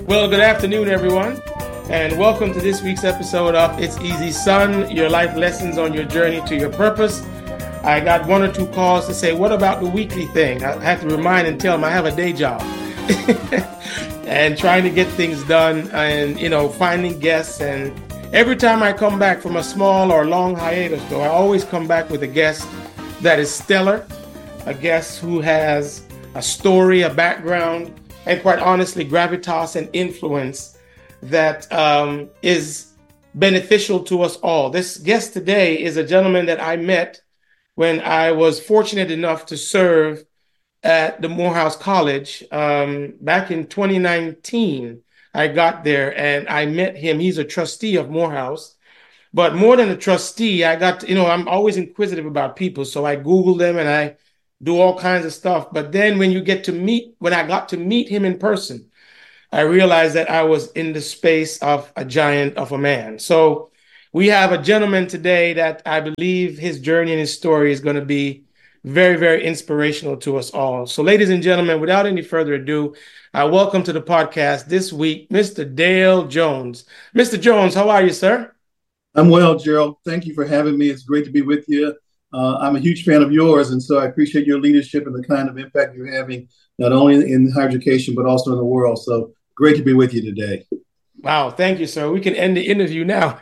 Well, good afternoon, everyone, and welcome to this week's episode of It's Easy Son, your life lessons on your journey to your purpose. I got one or two calls to say, what about the weekly thing? I have to remind and tell them I have a day job and trying to get things done and, finding guests. And every time I come back from a small or long hiatus, though, I always come back with a guest that is stellar, a guest who has a story, a background, and quite honestly, gravitas and influence that is beneficial to us all. This guest today is a gentleman that I met when I was fortunate enough to serve at the Morehouse College back in 2019. I got there and I met him. He's a trustee of Morehouse. But more than a trustee, I got to, I'm always inquisitive about people. So I Google them and I do all kinds of stuff. But then when I got to meet him in person, I realized that I was in the space of a giant of a man. So we have a gentleman today that I believe his journey and his story is going to be very, very inspirational to us all. So ladies and gentlemen, without any further ado, I welcome to the podcast this week, Mr. Dale Jones. Mr. Jones, how are you, sir? I'm well, Gerald. Thank you for having me. It's great to be with you. I'm a huge fan of yours, and so I appreciate your leadership and the kind of impact you're having, not only in higher education, but also in the world. So great to be with you today. Wow. Thank you, sir. We can end the interview now.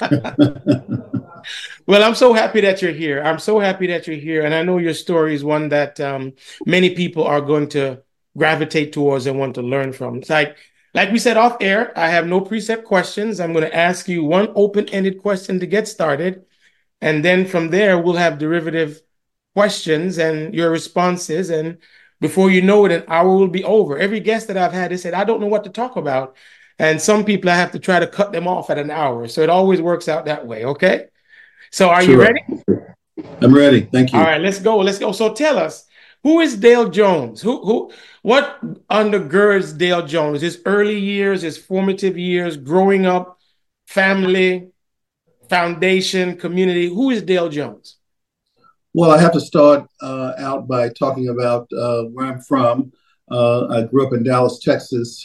Well, I'm so happy that you're here. And I know your story is one that many people are going to gravitate towards and want to learn from. It's like we said off air, I have no preset questions. I'm going to ask you one open-ended question to get started. And then from there, we'll have derivative questions and your responses. And before you know it, an hour will be over. Every guest that I've had, they said, I don't know what to talk about. And some people, I have to try to cut them off at an hour. So it always works out that way. Okay. So are you ready? I'm ready. Thank you. All right, let's go. So tell us, who is Dale Jones? What undergirds Dale Jones? His early years, his formative years, growing up, family, foundation, community. Who is Dale Jones? Well, I have to start out by talking about where I'm from. I grew up in Dallas, Texas,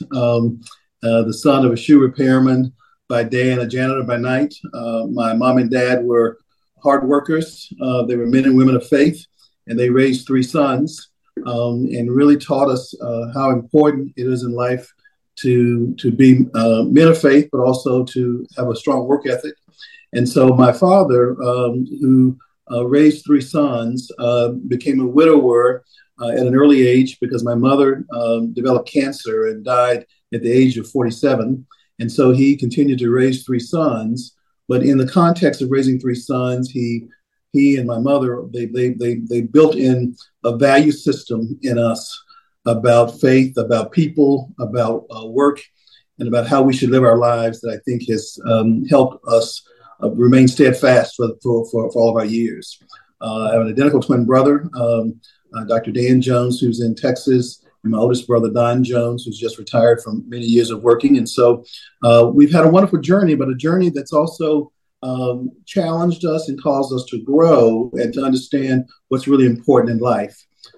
the son of a shoe repairman by day and a janitor by night. My mom and dad were hard workers. They were men and women of faith, and they raised three sons and really taught us how important it is in life to be men of faith, but also to have a strong work ethic. And so my father, who raised three sons, became a widower at an early age because my mother developed cancer and died at the age of 47. And so he continued to raise three sons. But in the context of raising three sons, he and my mother, they built in a value system in us about faith, about people, about work, and about how we should live our lives that I think has helped us remain steadfast for all of our years. I have an identical twin brother, Dr. Dan Jones, who's in Texas, and my oldest brother, Don Jones, who's just retired from many years of working. And so we've had a wonderful journey, but a journey that's also challenged us and caused us to grow and to understand what's really important in life.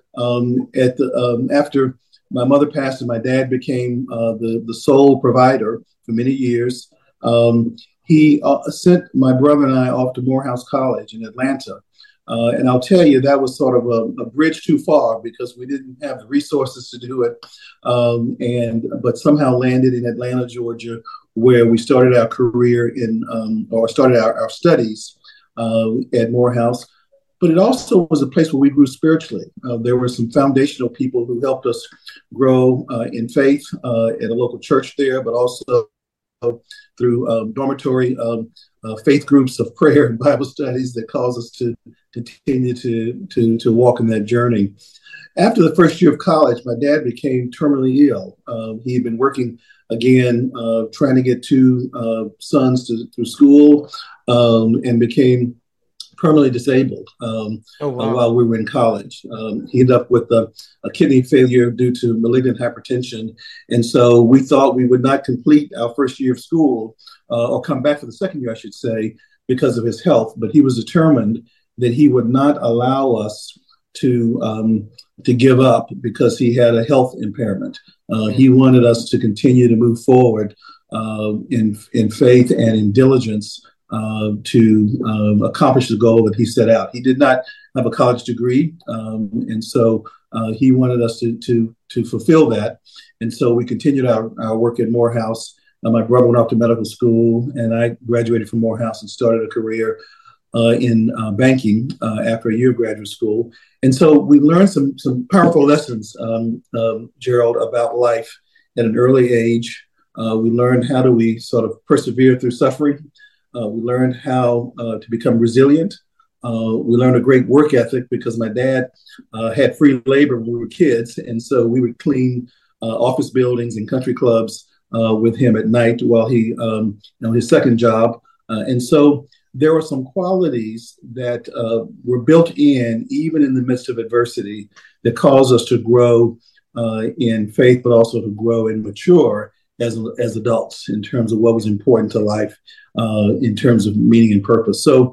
After my mother passed and my dad became the sole provider for many years, he sent my brother and I off to Morehouse College in Atlanta. And I'll tell you, that was sort of a bridge too far because we didn't have the resources to do it. But somehow landed in Atlanta, Georgia, where we started our career started our studies at Morehouse. But it also was a place where we grew spiritually. There were some foundational people who helped us grow in faith at a local church there, but also through dormitory faith groups of prayer and Bible studies that caused us to continue to walk in that journey. After the first year of college, my dad became terminally ill. He had been working again, trying to get two sons through school, and became permanently disabled while we were in college. He ended up with a kidney failure due to malignant hypertension. And so we thought we would not complete our first year of school or come back for the second year, I should say, because of his health. But he was determined that he would not allow us to to give up because he had a health impairment. He wanted us to continue to move forward in faith and in diligence to accomplish the goal that he set out. He did not have a college degree, and so he wanted us to fulfill that. And so we continued our work at Morehouse. My brother went off to medical school, and I graduated from Morehouse and started a career in banking after a year of graduate school. And so we learned some powerful lessons, Gerald, about life at an early age. We learned how do we sort of persevere through suffering. We learned how to become resilient. We learned a great work ethic because my dad had free labor when we were kids. And so we would clean office buildings and country clubs with him at night while he, his second job. And so there were some qualities that were built in, even in the midst of adversity, that caused us to grow in faith, but also to grow and mature as adults in terms of what was important to life, in terms of meaning and purpose. So,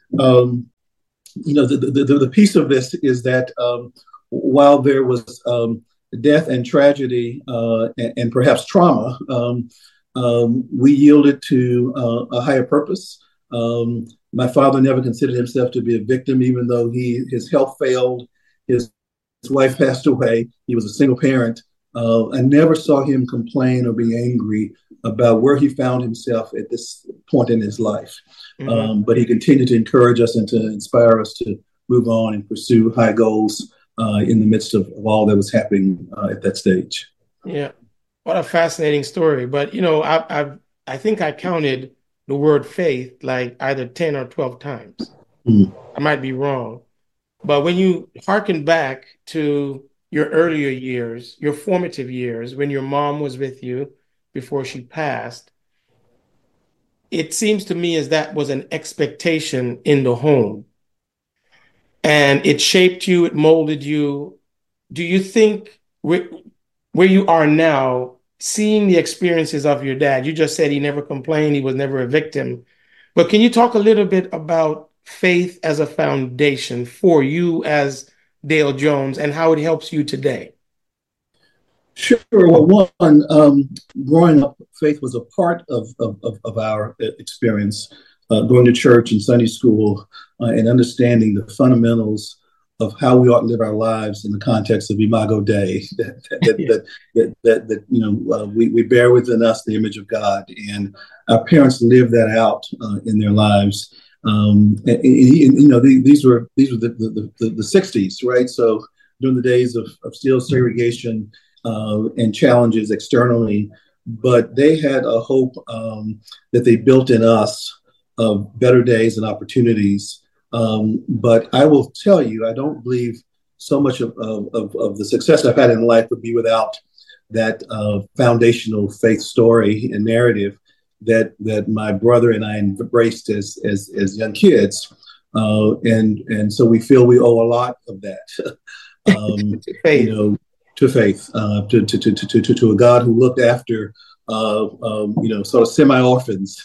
the piece of this is that while there was death and tragedy and perhaps trauma, we yielded to a higher purpose. My father never considered himself to be a victim, even though his health failed, his wife passed away. He was a single parent. I never saw him complain or be angry about where he found himself at this point in his life. Mm-hmm. But he continued to encourage us and to inspire us to move on and pursue high goals in the midst of all that was happening at that stage. Yeah, what a fascinating story. But, I think I counted the word faith like either 10 or 12 times. Mm-hmm. I might be wrong. But when you hearken back to your earlier years, your formative years, when your mom was with you before she passed, it seems to me as that was an expectation in the home. And it shaped you, it molded you. Do you think where you are now, seeing the experiences of your dad, you just said he never complained, he was never a victim. But can you talk a little bit about faith as a foundation for you as Dale Jones and how it helps you today? Sure. Well, one, growing up, faith was a part of our experience, going to church and Sunday school and understanding the fundamentals of how we ought to live our lives in the context of Imago Dei, we bear within us the image of God, and our parents live that out in their lives. These were the 60s, right? So during the days of still segregation and challenges externally, but they had a hope that they built in us of better days and opportunities. But I will tell you, I don't believe so much of the success I've had in life would be without that foundational faith story and narrative that my brother and I embraced as young kids, and so we feel we owe a lot of that, to faith, to a God who looked after, sort of semi-orphans,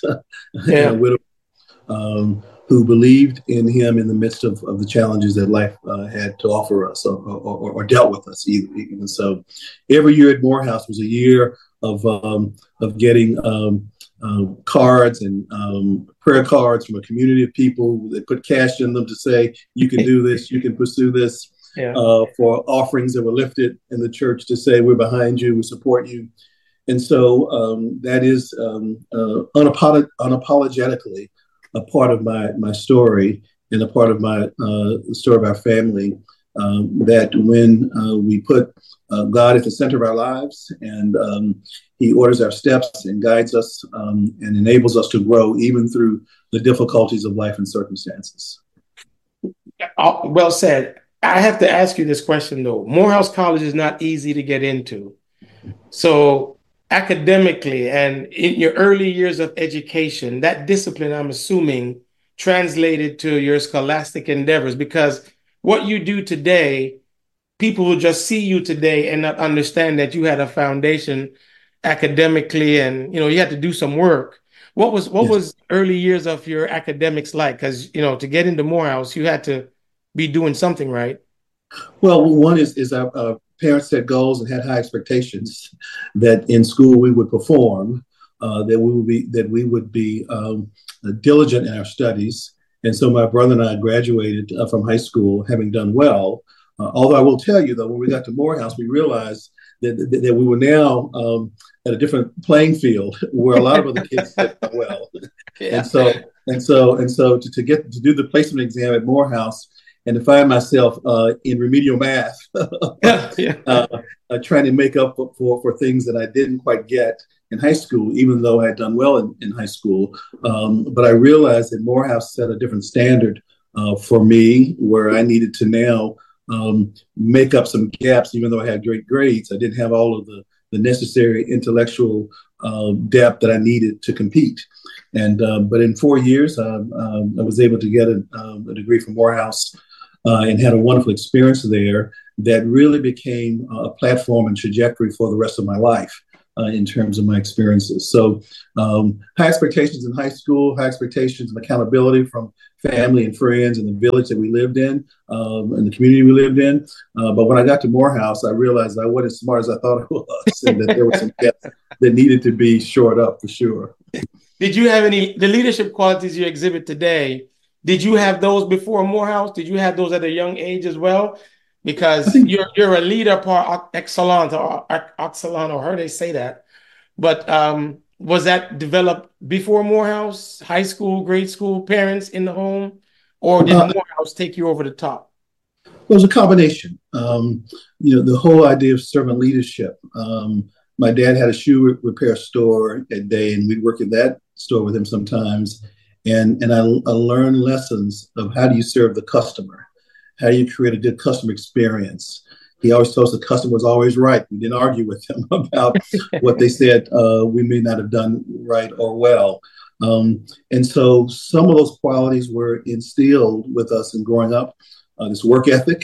who believed in him in the midst of the challenges that life had to offer us, or dealt with us even. So every year at Morehouse was a year of getting cards and prayer cards from a community of people that put cash in them to say, you can do this, you can pursue this, for offerings that were lifted in the church to say, we're behind you, we support you. And so that is unapologetically a part of my story and a part of the story of our family, that when we put God at the center of our lives, and he orders our steps and guides us and enables us to grow even through the difficulties of life and circumstances. Well said. I have to ask you this question, though. Morehouse College is not easy to get into. So academically and in your early years of education, that discipline, I'm assuming, translated to your scholastic endeavors, because what you do today, people will just see you today and not understand that you had a foundation academically, and you had to do some work. What was early years of your academics like? Because to get into Morehouse, you had to be doing something, right? Well, one is our parents set goals and had high expectations that in school we would perform, that we would be diligent in our studies. And so my brother and I graduated from high school having done well. Although I will tell you, though, when we got to Morehouse, we realized that we were now at a different playing field where a lot of other kids did well. Yeah. And so to get to do the placement exam at Morehouse and to find myself in remedial math, Yeah. trying to make up for things that I didn't quite get in high school, even though I had done well in high school. But I realized that Morehouse set a different standard for me, where I needed to now make up some gaps, even though I had great grades. I didn't have all of the necessary intellectual depth that I needed to compete. And but in 4 years, I was able to get a degree from Morehouse and had a wonderful experience there that really became a platform and trajectory for the rest of my life in terms of my experiences. So high expectations in high school, high expectations and accountability from family and friends and the village that we lived in and the community we lived in. But when I got to Morehouse, I realized I wasn't as smart as I thought I was, and that there were some gaps that needed to be shored up for sure. Did you have the leadership qualities you exhibit today? Did you have those before Morehouse? Did you have those at a young age as well? Because you're a leader par excellence, or how do they say that? But was that developed before Morehouse, high school, grade school, parents in the home, or did Morehouse take you over the top? Well, it was a combination. The whole idea of servant leadership. My dad had a shoe repair store at Day, and we'd work in that store with him sometimes. And I learned lessons of how do you serve the customer? How do you create a good customer experience? He always told us the customer was always right. We didn't argue with him about what they said we may not have done right or well. And so some of those qualities were instilled with us in growing up. This work ethic,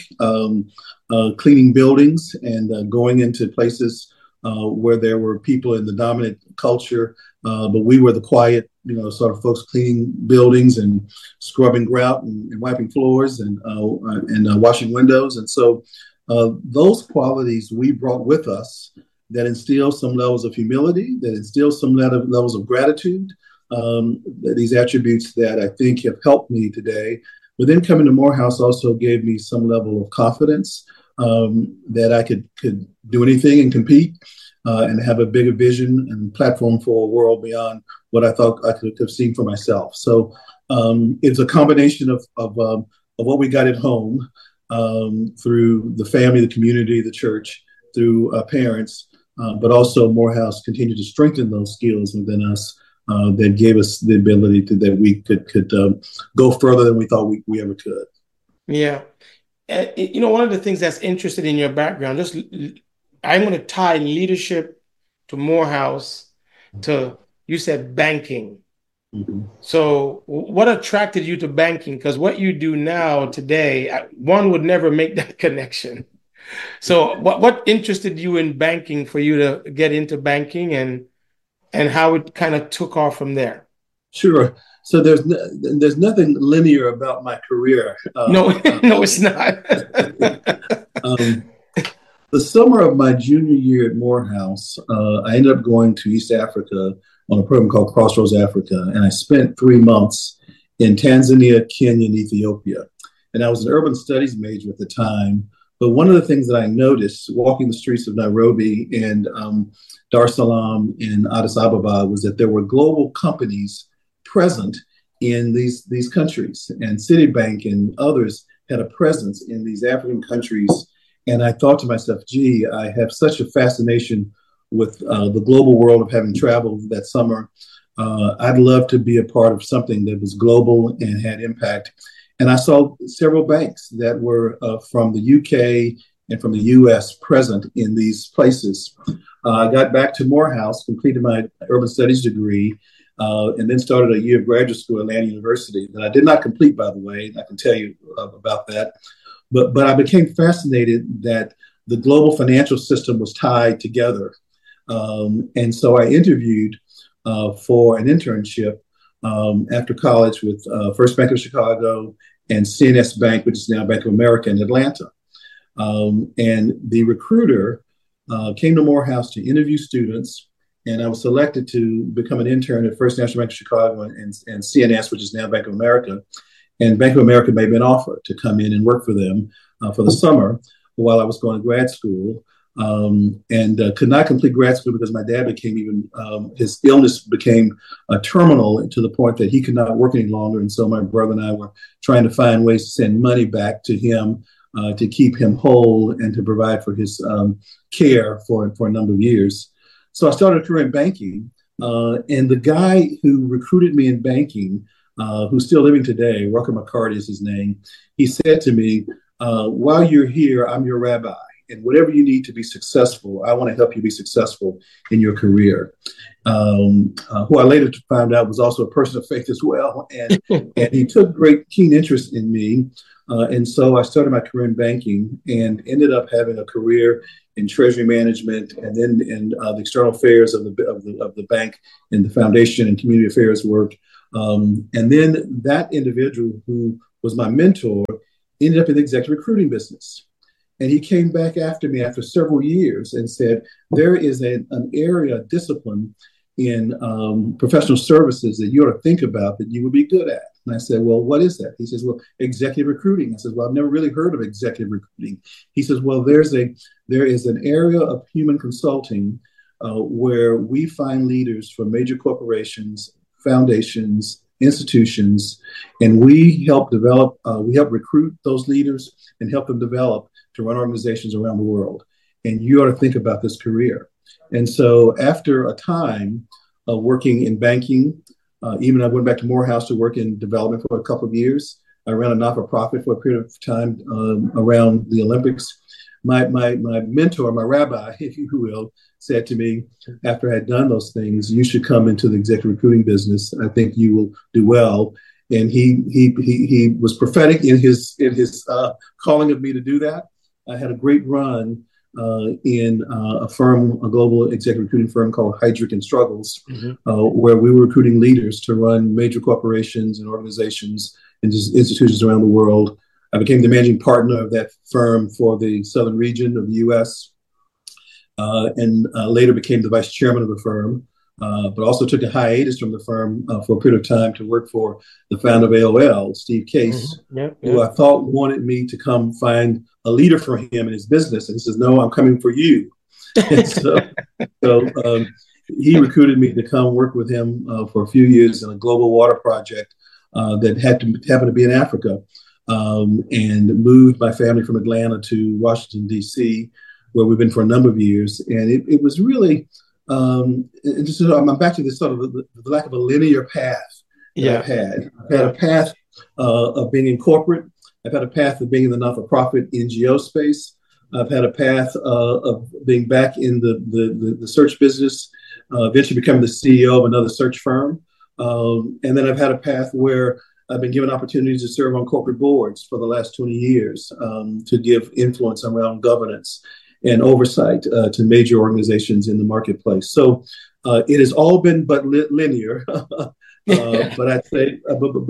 cleaning buildings and going into places where there were people in the dominant culture, but we were the quiet, sort of folks cleaning buildings and scrubbing grout and wiping floors and washing windows. And so those qualities we brought with us that instill some levels of humility, that instill some levels of gratitude, these attributes that I think have helped me today. But then coming to Morehouse also gave me some level of confidence that I could do anything and compete and have a bigger vision and platform for a world beyond what I thought I could have seen for myself. So it's a combination of what we got at home through the family, the community, the church, through parents, but also Morehouse continued to strengthen those skills within us that gave us the ability that we could go further than we thought we ever could. Yeah. One of the things that's interested in your background, I'm going to tie leadership to Morehouse to, you said, banking. Mm-hmm. So what attracted you to banking? Because what you do now today, one would never make that connection. So what interested you in banking for you to get into banking and how it kind of took off from there? Sure. So there's nothing linear about my career. No, it's not. The summer of my junior year at Morehouse, I ended up going to East Africa on a program called Crossroads Africa, and I spent 3 months in Tanzania, Kenya, and Ethiopia. And I was an urban studies major at the time. But one of the things that I noticed walking the streets of Nairobi and Dar es Salaam and Addis Ababa was that there were global companies present in these countries, and Citibank and others had a presence in these African countries. And I thought to myself, gee, I have such a fascination with the global world of having traveled that summer. I'd love to be a part of something that was global and had impact. And I saw several banks that were from the UK and from the US present in these places. I got back to Morehouse, completed my urban studies degree, and then started a year of graduate school at Atlanta University that I did not complete, by the way. I can tell you about that. But I became fascinated that the global financial system was tied together. And so I interviewed for an internship after college with First Bank of Chicago and CNS Bank, which is now Bank of America in Atlanta. And the recruiter came to Morehouse to interview students, and I was selected to become an intern at First National Bank of Chicago and CNS, which is now Bank of America. And Bank of America made me an offer to come in and work for them for the summer while I was going to grad school. And could not complete grad school because my dad his illness became terminal to the point that he could not work any longer. And so my brother and I were trying to find ways to send money back to him to keep him whole and to provide for his care for a number of years. So I started a career in banking. And the guy who recruited me in banking, who's still living today, Rucker McCarty is his name, he said to me, while you're here, I'm your rabbi. And whatever you need to be successful, I want to help you be successful in your career. Who I later found out was also a person of faith as well. And he took great, keen interest in me. And so I started my career in banking and ended up having a career in treasury management and then in the external affairs of the bank and the foundation and community affairs work. And then that individual who was my mentor ended up in the executive recruiting business. And he came back after me after several years and said, there is an area of discipline in professional services that you ought to think about that you would be good at. And I said, well, what is that? He says, well, executive recruiting. I said, well, I've never really heard of executive recruiting. He says, well, there is an area of human consulting where we find leaders for major corporations, foundations, institutions, and we help recruit those leaders and help them develop to run organizations around the world. And you ought to think about this career. And so after a time of working in banking, even I went back to Morehouse to work in development for a couple of years. I ran a not-for-profit for a period of time around the Olympics. My mentor, my rabbi, if you will, said to me after I had done those things, you should come into the executive recruiting business. I think you will do well. And he was prophetic in his calling of me to do that. I had a great run in a global executive recruiting firm called Heidrick and Struggles, where we were recruiting leaders to run major corporations and organizations and institutions around the world. I became the managing partner of that firm for the southern region of the U.S. And later became the vice chairman of the firm. But also took a hiatus from the firm for a period of time to work for the founder of AOL, Steve Case, who I thought wanted me to come find a leader for him in his business. And he says, no, I'm coming for you. And so he recruited me to come work with him for a few years in a global water project that happened to be in Africa, and moved my family from Atlanta to Washington, D.C., where we've been for a number of years. And it was really... I'm back to this sort of the lack of a linear path that I've had. I've had a path of being in corporate. I've had a path of being in the not-for-profit NGO space. I've had a path of being back in the search business, eventually becoming the CEO of another search firm. And then I've had a path where I've been given opportunities to serve on corporate boards for the last 20 years to give influence around governance and oversight to major organizations in the marketplace. So it has all been but linear, but I'd say,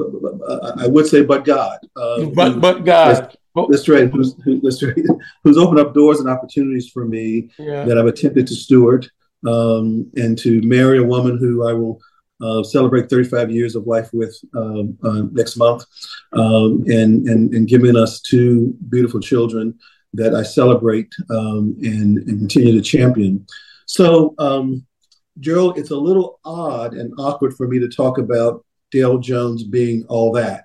I would say, but God. But God. That's right. Who's opened up doors and opportunities for me that I've attempted to steward, and to marry a woman who I will celebrate 35 years of life with next month, and giving us two beautiful children that I celebrate and continue to champion. So, Gerald, it's a little odd and awkward for me to talk about Dale Jones being all that.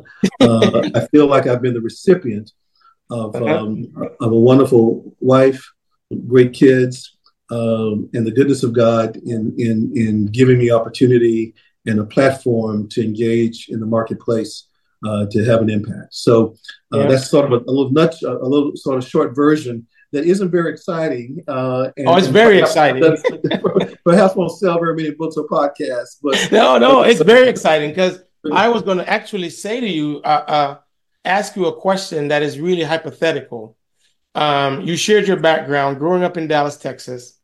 I feel like I've been the recipient of a wonderful wife, great kids, and the goodness of God in giving me opportunity and a platform to engage in the marketplace, to have an impact. So that's sort of a little sort of short version that isn't very exciting. It's very exciting. Perhaps won't sell very many books or podcasts, but no, it's very exciting, because I was going to actually say to you, ask you a question that is really hypothetical. You shared your background growing up in Dallas, Texas.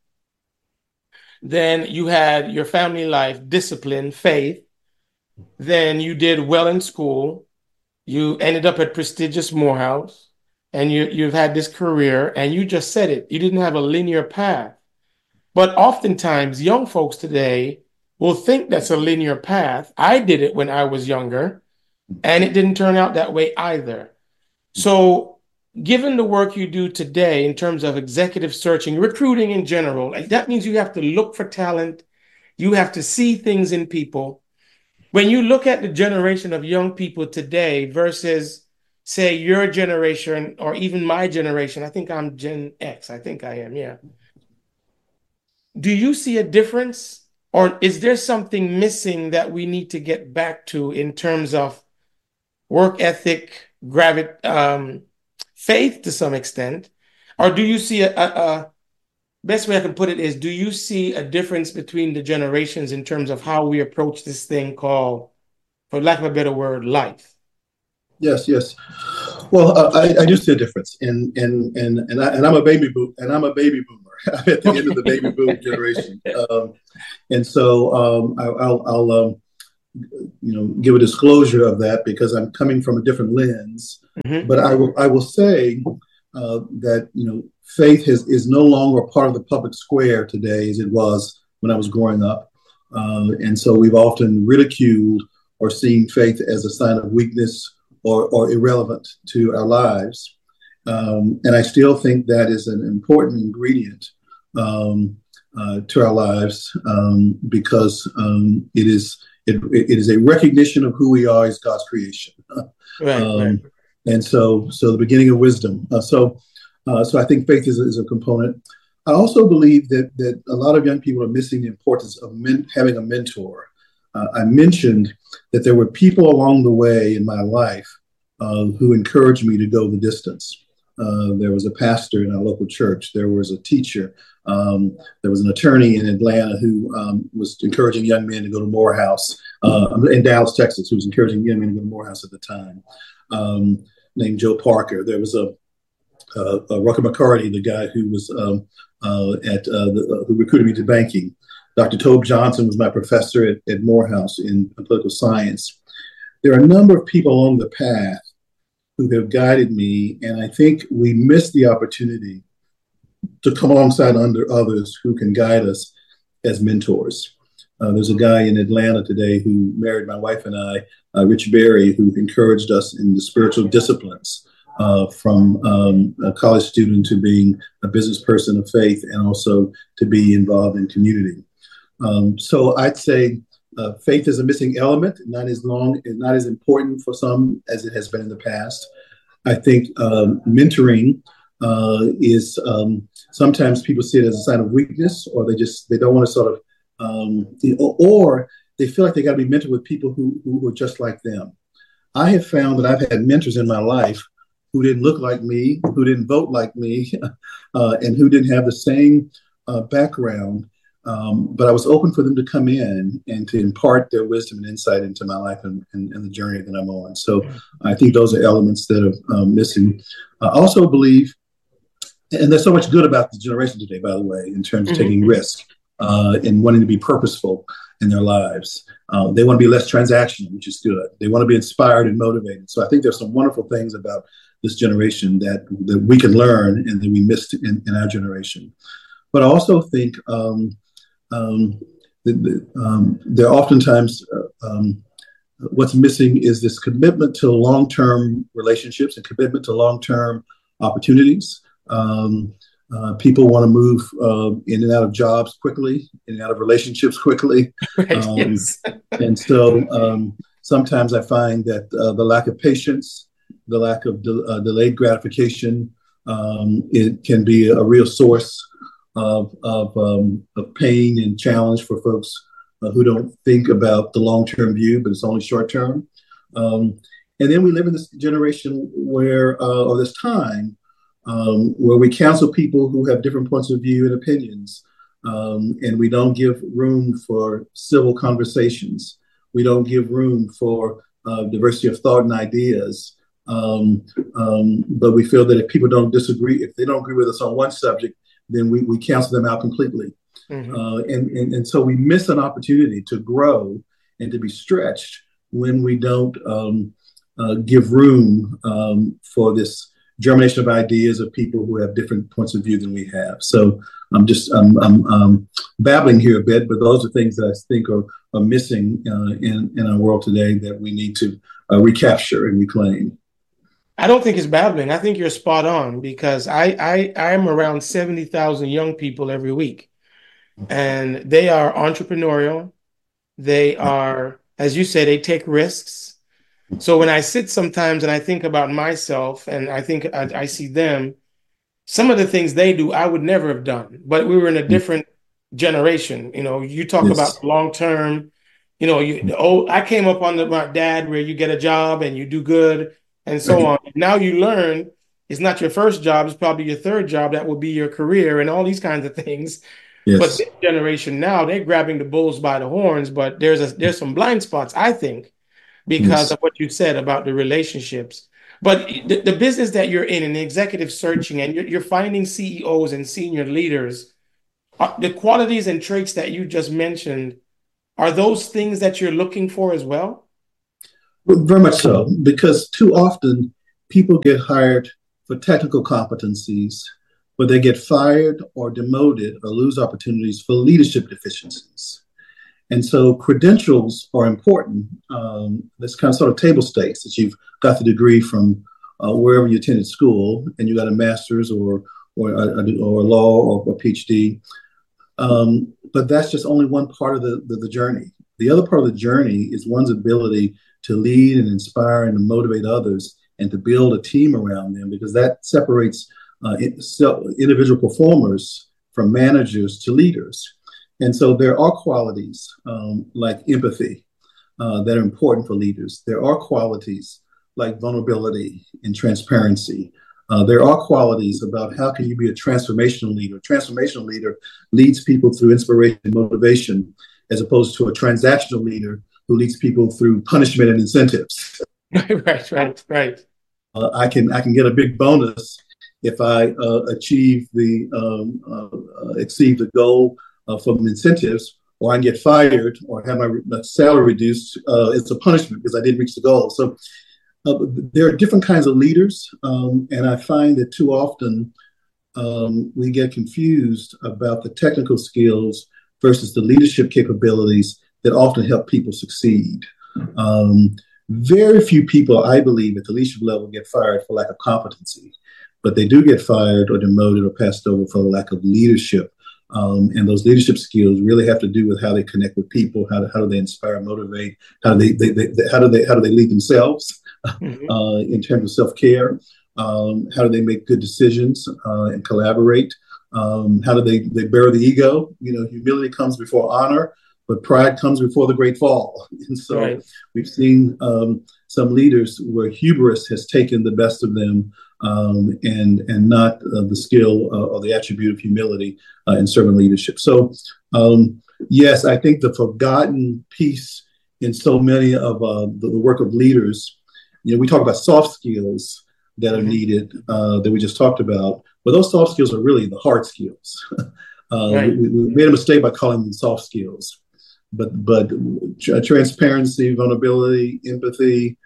Then you had your family life, discipline, faith. Then you did well in school. You ended up at prestigious Morehouse. and you've had this career, and you just said it, you didn't have a linear path. But oftentimes, young folks today will think that's a linear path. I did it when I was younger, and it didn't turn out that way either. So, given the work you do today in terms of executive searching, recruiting in general, like that means you have to look for talent, you have to see things in people. When you look at the generation of young people today versus, say, your generation or even my generation, I think I'm Gen X, I think I am, yeah. Do you see a difference, or is there something missing that we need to get back to in terms of work ethic, faith to some extent? Or do you see a best way I can put it is, do you see a difference between the generations in terms of how we approach this thing called, for lack of a better word, life? Yes, yes. Well, I do see a difference, and I'm a baby boom, and I'm a baby boomer. I'm at the end of the baby boom generation, and so I'll give a disclosure of that because I'm coming from a different lens. Mm-hmm. But I will say that faith is no longer a part of the public square today as it was when I was growing up, and so we've often ridiculed or seen faith as a sign of weakness or irrelevant to our lives. And I still think that is an important ingredient to our lives because it is a recognition of who we are as God's creation. Right. And so the beginning of wisdom. So I think faith is a component. I also believe that a lot of young people are missing the importance of having a mentor. I mentioned that there were people along the way in my life who encouraged me to go the distance. There was a pastor in our local church. There was a teacher. There was an attorney in Atlanta who was encouraging young men to go to Morehouse, in Dallas, Texas, who was encouraging young men to go to Morehouse at the time, named Joe Parker. There was a Rucker McCarty, the guy who was who recruited me to banking. Dr. Tobe Johnson was my professor at Morehouse in political science. There are a number of people along the path who have guided me, and I think we miss the opportunity to come alongside under others who can guide us as mentors. There's a guy in Atlanta today who married my wife and I, Rich Berry, who encouraged us in the spiritual disciplines, from a college student to being a business person of faith and also to be involved in community. So I'd say faith is a missing element, not as important for some as it has been in the past. I think mentoring is sometimes people see it as a sign of weakness, or they don't want to sort of, or they feel like they got to be mentored with people who are just like them. I have found that I've had mentors in my life who didn't look like me, who didn't vote like me, and who didn't have the same background. But I was open for them to come in and to impart their wisdom and insight into my life and the journey that I'm on. So I think those are elements that are missing. I also believe, and there's so much good about the generation today, by the way, in terms of taking risk and wanting to be purposeful in their lives. They want to be less transactional, which is good. They want to be inspired and motivated. So I think there's some wonderful things about this generation that we can learn and that we missed in our generation. But I also think there are oftentimes what's missing is this commitment to long-term relationships and commitment to long-term opportunities. People want to move in and out of jobs quickly, in and out of relationships quickly. Yes. And so sometimes I find that the lack of patience, the lack of delayed gratification, it can be a real source of pain and challenge for folks who don't think about the long-term view, but it's only short-term. And then we live in this generation where, or this time, where we counsel people who have different points of view and opinions, and we don't give room for civil conversations. We don't give room for diversity of thought and ideas. But we feel that if people don't disagree, if they don't agree with us on one subject, then we cancel them out completely. And so we miss an opportunity to grow and to be stretched when we don't give room for this germination of ideas of people who have different points of view than we have. So I'm babbling here a bit, but those are things that I think are missing in our world today that we need to recapture and reclaim. I don't think it's babbling. I think you're spot on because I'm around 70,000 young people every week, and they are entrepreneurial. They are, as you say, they take risks. So when I sit sometimes and I think about myself and I think I see them, some of the things they do, I would never have done, but we were in a different generation. You talk Yes. about long term, I came up on my dad where you get a job and you do good and so Right. on. Now you learn it's not your first job, it's probably your third job that will be your career and all these kinds of things. But Yes. this generation now, they're grabbing the bulls by the horns, but there's some blind spots, I think, because Yes. of what you said about the relationships. But the business that you're in executive searching, and you're finding CEOs and senior leaders, the qualities and traits that you just mentioned, are those things that you're looking for as well? Well, very much so, because too often people get hired for technical competencies, but they get fired or demoted or lose opportunities for leadership deficiencies. And so credentials are important. That's kind of sort of table stakes that you've got the degree from wherever you attended school, and you got a master's or law or a PhD. But that's just only one part of the journey. The other part of the journey is one's ability to lead and inspire and to motivate others and to build a team around them, because that separates individual performers from managers to leaders. And so there are qualities like empathy that are important for leaders. There are qualities like vulnerability and transparency. There are qualities about how can you be a transformational leader. A transformational leader leads people through inspiration and motivation, as opposed to a transactional leader who leads people through punishment and incentives. Right. I can get a big bonus if I exceed the goal from incentives, or I can get fired or have my salary reduced. It's a punishment because I didn't reach the goal. So there are different kinds of leaders, and I find that too often we get confused about the technical skills versus the leadership capabilities that often help people succeed. Very few people, I believe, at the leadership level get fired for lack of competency, but they do get fired or demoted or passed over for lack of leadership. And those leadership skills really have to do with how they connect with people, how do they inspire, motivate, how do they lead themselves in terms of self-care, how do they make good decisions and collaborate, how do they bear the ego? Humility comes before honor, but pride comes before the great fall. And so Right. we've seen some leaders where hubris has taken the best of them, and not the skill or the attribute of humility in servant leadership. So, yes, I think the forgotten piece in so many of the work of leaders, we talk about soft skills that are needed that we just talked about, but those soft skills are really the hard skills. Right. We made a mistake by calling them soft skills, but transparency, vulnerability, empathy,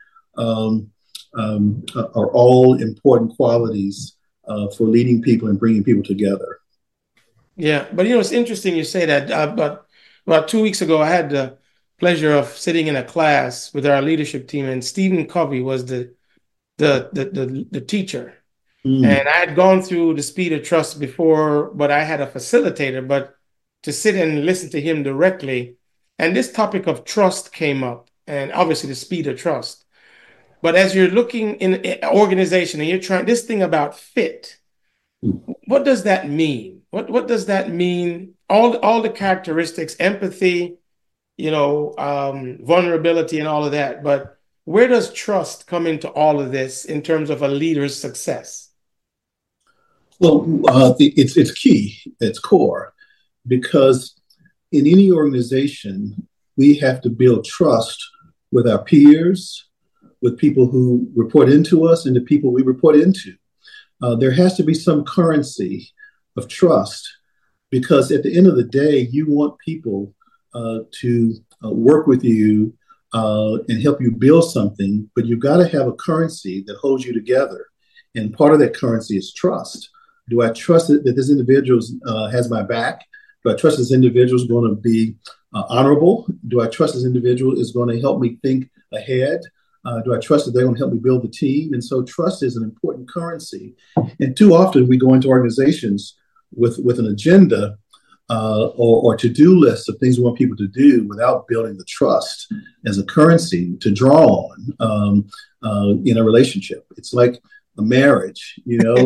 are all important qualities for leading people and bringing people together. Yeah, but it's interesting you say that. But about 2 weeks ago, I had the pleasure of sitting in a class with our leadership team, and Stephen Covey was the teacher. Mm. And I had gone through the Speed of Trust before, but I had a facilitator. But to sit and listen to him directly, and this topic of trust came up, and obviously the speed of trust. But as you're looking in an organization and you're trying this thing about fit, what does that mean? What does that mean? All the characteristics, empathy, vulnerability, and all of that. But where does trust come into all of this in terms of a leader's success? Well, it's key, it's core, because in any organization, we have to build trust with our peers, with people who report into us, and the people we report into. There has to be some currency of trust, because at the end of the day, you want people to work with you and help you build something, but you've got to have a currency that holds you together. And part of that currency is trust. Do I trust that this individual has my back? Do I trust this individual is going to be honorable? Do I trust this individual is going to help me think ahead? Do I trust that they're going to help me build the team? And so trust is an important currency. And too often we go into organizations with an agenda or to-do list of things we want people to do without building the trust as a currency to draw on in a relationship. It's like a marriage,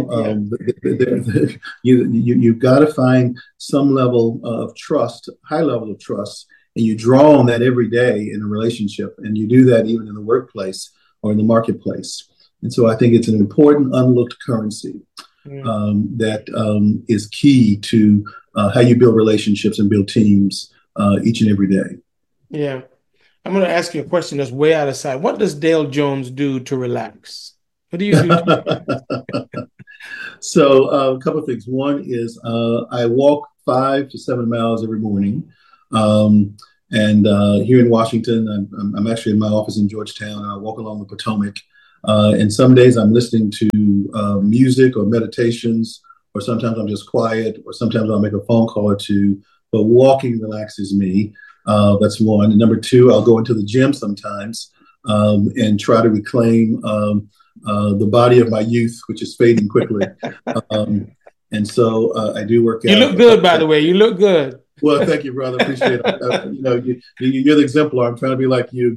you've got to find some level of trust, high level of trust, and you draw on that every day in a relationship. And you do that even in the workplace or in the marketplace. And so I think it's an important unlooked currency that is key to how you build relationships and build teams each and every day. Yeah. I'm going to ask you a question that's way out of sight. What does Dale Jones do to relax? What do you do? So a couple of things. One is I walk 5 to 7 miles every morning. And here in Washington, I'm actually in my office in Georgetown, and I walk along the Potomac. And some days I'm listening to music or meditations, or sometimes I'm just quiet, or sometimes I'll make a phone call or two. But walking relaxes me. That's one. And number two, I'll go into the gym sometimes and try to reclaim the body of my youth, which is fading quickly. And so I do work out. You look good, by the way. You look good. Well, thank you, brother. Appreciate it. You're the exemplar. I'm trying to be like you.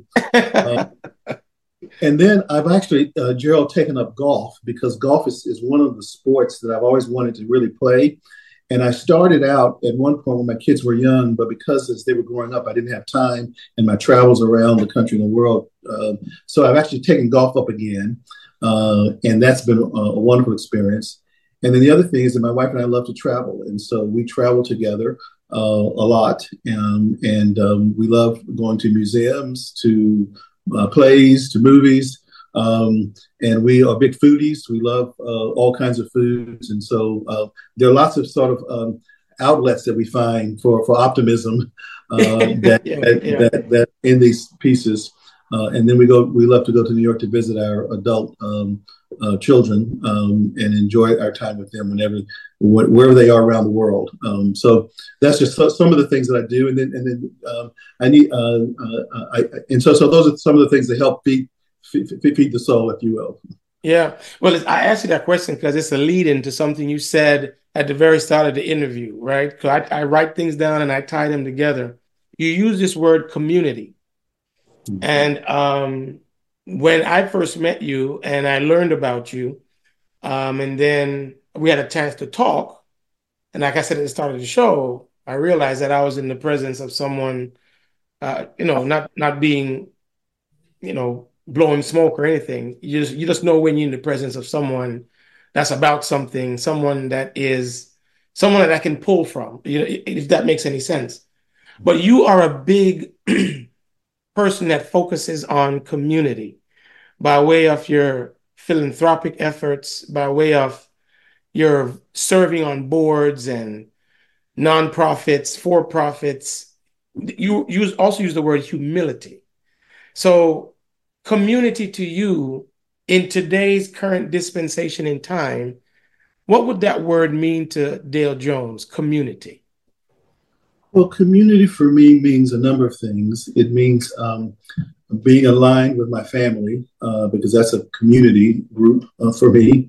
And then I've actually, Gerald, taken up golf because golf is one of the sports that I've always wanted to really play. And I started out at one point when my kids were young, but because as they were growing up, I didn't have time and my travels around the country and the world. So I've actually taken golf up again. And that's been a wonderful experience. And then the other thing is that my wife and I love to travel. And so we travel together a lot. And we love going to museums, to plays, to movies. And we are big foodies. We love all kinds of foods. And so there are lots of sort of outlets that we find for optimism that in these pieces. And then we love to go to New York to visit our adult children and enjoy our time with them wherever they are around the world. So that's just some of the things that I do. And then I need, so those are some of the things that help feed the soul, if you will. Yeah. Well, I asked you that question because it's a lead into something you said at the very start of the interview, right? Because I write things down and I tie them together. You use this word community. Mm-hmm. And when I first met you and I learned about you, and then we had a chance to talk, and like I said at the start of the show, I realized that I was in the presence of someone, not being, blowing smoke or anything. You just know when you're in the presence of someone that's about something, someone that I can pull from, if that makes any sense. But you are a big person that focuses on community by way of your philanthropic efforts, by way of your serving on boards and nonprofits, for-profits. You also use the word humility. So community to you in today's current dispensation in time, what would that word mean to Dale Jones, community? Well, community for me means a number of things. It means being aligned with my family, because that's a community group for me.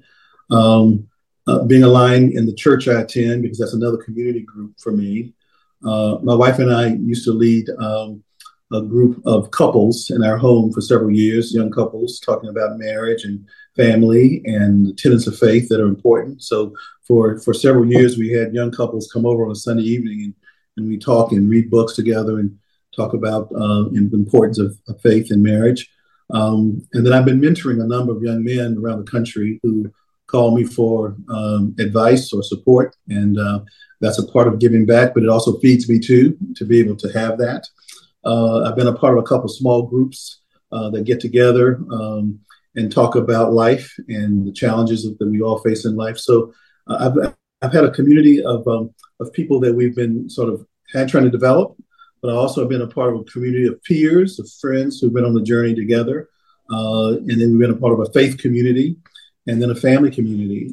Being aligned in the church I attend, because that's another community group for me. My wife and I used to lead a group of couples in our home for several years, young couples, talking about marriage and family and the tenets of faith that are important. So for several years, we had young couples come over on a Sunday evening and we talk and read books together and talk about the importance of faith in marriage. And then I've been mentoring a number of young men around the country who call me for advice or support. And that's a part of giving back, but it also feeds me too, to be able to have that. I've been a part of a couple of small groups that get together and talk about life and the challenges that we all face in life. So I've had a community of people that we've been sort of trying to develop, but I also have been a part of a community of peers, of friends who've been on the journey together. And then we've been a part of a faith community. and then a family community.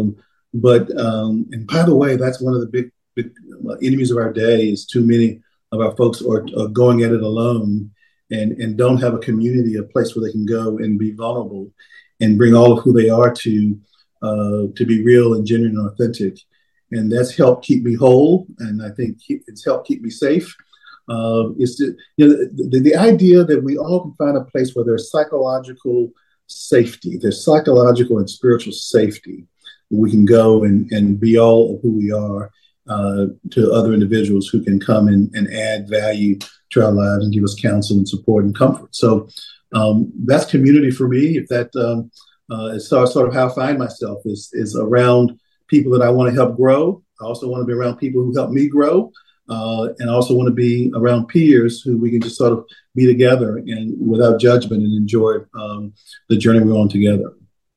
And by the way, that's one of the big enemies of our day is too many of our folks are going at it alone and don't have a community, a place where they can go and be vulnerable and bring all of who they are to be real and genuine and authentic. And that's helped keep me whole. And I think it's helped keep me safe. It's the idea that we all can find a place where there's psychological safety, there's psychological and spiritual safety. We can go and be all of who we are to other individuals who can come and add value to our lives and give us counsel and support and comfort. So that's community for me. If that is sort of how I find myself is around people that I want to help grow. I also want to be around people who help me grow. And I also want to be around peers who we can just sort of be together and without judgment and enjoy the journey we're on together.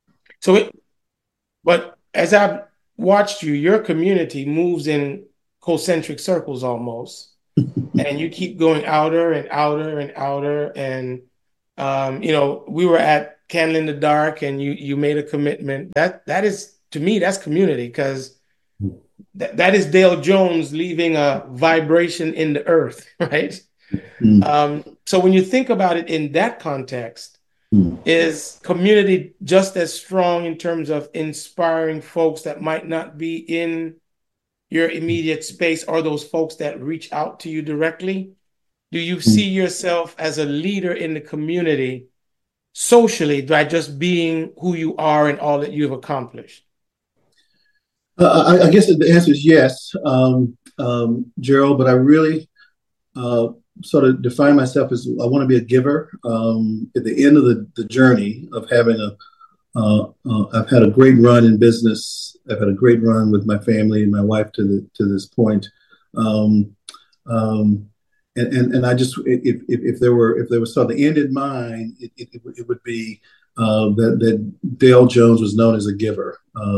But as I've watched you, your community moves in concentric circles almost. And you keep going outer and outer and outer. And, we were at Candle in the Dark and you made a commitment. That is, to me, that's community, because that is Dale Jones leaving a vibration in the earth, right? So when you think about it in that context, is community just as strong in terms of inspiring folks that might not be in your immediate space, or those folks that reach out to you directly? Do you see yourself as a leader in the community socially by just being who you are and all that you've accomplished? I guess the answer is yes, Gerald, but I really sort of define myself as I want to be a giver. At the end of the journey of having I've had a great run in business. I've had a great run with my family and my wife to this point. And I just, if there was sort of the end in mind, it would be that Dale Jones was known as a giver.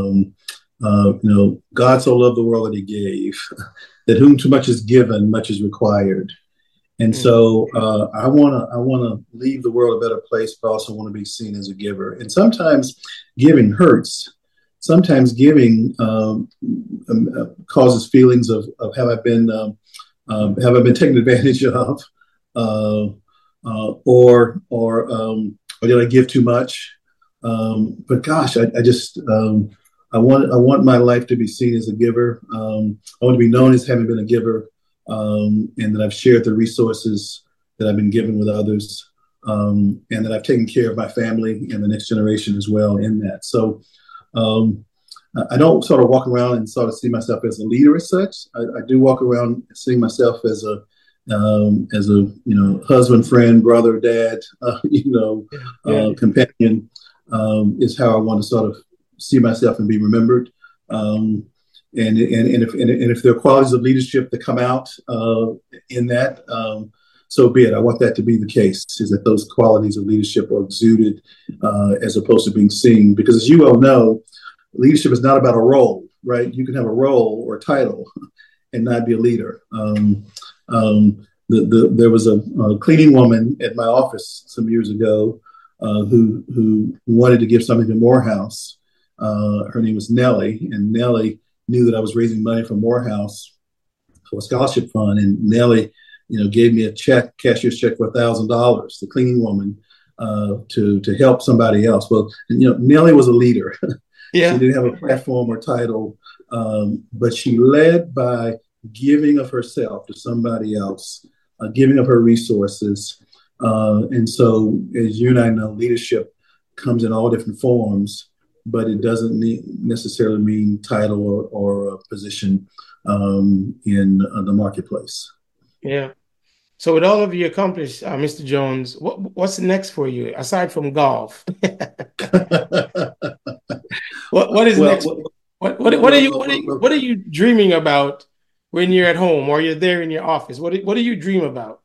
God so loved the world that he gave, that whom too much is given, much is required. And so I want to leave the world a better place, but also want to be seen as a giver. And sometimes giving hurts. Sometimes giving causes feelings of have I been taken advantage of, or did I give too much? But gosh, I want my life to be seen as a giver. I want to be known as having been a giver, and that I've shared the resources that I've been given with others, and that I've taken care of my family and the next generation as well in that. So I don't sort of walk around and sort of see myself as a leader as such. I do walk around seeing myself as a husband, friend, brother, dad, companion, is how I want to sort of see myself and be remembered. And if there are qualities of leadership that come out in that, so be it. I want that to be the case, is that those qualities of leadership are exuded as opposed to being seen. Because as you well know, leadership is not about a role, right? You can have a role or a title and not be a leader. There was a cleaning woman at my office some years ago who wanted to give something to Morehouse. Her name was Nellie, and Nellie knew that I was raising money for Morehouse for a scholarship fund. And Nellie, gave me a cashier's check for $1,000, the cleaning woman, to help somebody else. Well, Nellie was a leader. Yeah. She didn't have a platform or title, but she led by giving of herself to somebody else, giving of her resources. And so, as you and I know, leadership comes in all different forms, but it doesn't necessarily mean title or a position in the marketplace. Yeah. So with all of you accomplished, Mr. Jones, what's next for you aside from golf? What is next? What are you dreaming about when you're at home or you're there in your office? What do you dream about?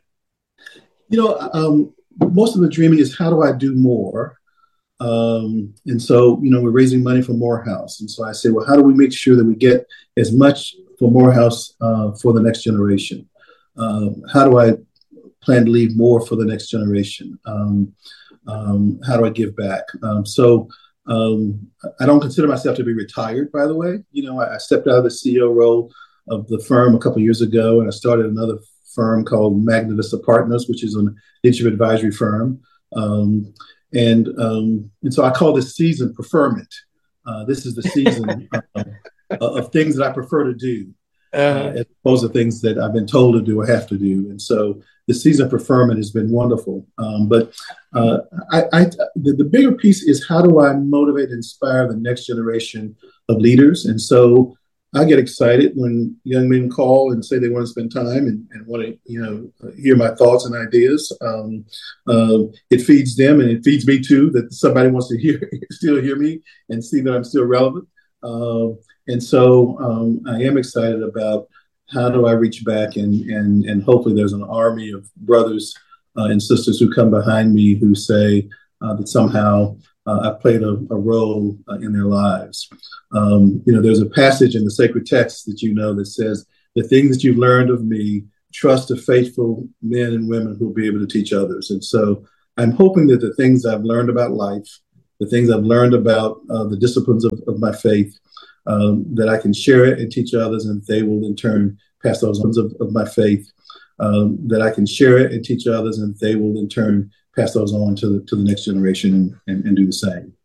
Most of the dreaming is, how do I do more? And so, we're raising money for Morehouse. And so I say, well, how do we make sure that we get as much for Morehouse for the next generation? How do I plan to leave more for the next generation? How do I give back? So I don't consider myself to be retired, by the way. I stepped out of the CEO role of the firm a couple of years ago, and I started another firm called Magna Vista Partners, which is an leadership advisory firm. And so I call this season preferment. This is the season of things that I prefer to do, as opposed to things that I've been told to do or have to do. And so the season of preferment has been wonderful. But the bigger piece is, how do I motivate and inspire the next generation of leaders? And so I get excited when young men call and say they want to spend time and want to, hear my thoughts and ideas. It feeds them, and it feeds me too, that somebody wants to still hear me and see that I'm still relevant. And so I am excited about how do I reach back and hopefully there's an army of brothers and sisters who come behind me who say that somehow I played a role in their lives. There's a passage in the sacred text that says, the things that you've learned of me, trust the faithful men and women who will be able to teach others. And so I'm hoping that the things I've learned about life, the things I've learned about the disciplines of my faith, that I can share it and teach others, and they will in turn pass those on of my faith, that I can share it and teach others, and they will in turn pass those on to the next generation and do the same.